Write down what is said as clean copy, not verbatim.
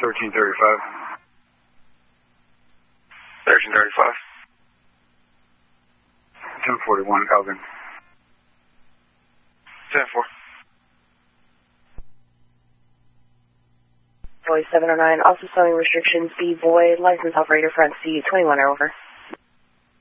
1335. 1335. 1041, Elgin. 10-4. Boy 709, also showing restrictions, B void, license operator front seat, 21 over.